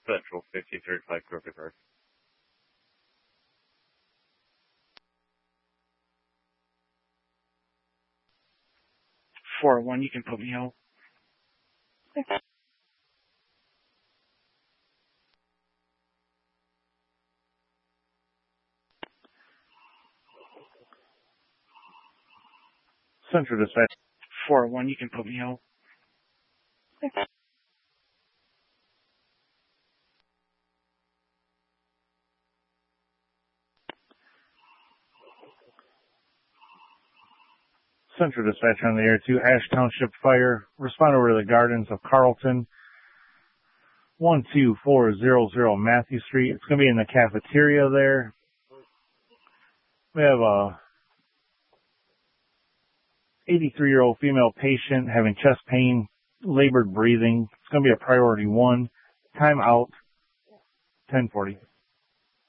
Central 53rd Crooked Park. One, you can put me out. Central Dispatch. 1, you can put me out. Central Dispatch on the air to Ash Township Fire. Respond over to the Gardens of Carlton. 12400 Matthew Street. It's going to be in the cafeteria there. We have a 83-year-old female patient having chest pain, labored breathing. It's going to be a priority 1. Time out, 10:40.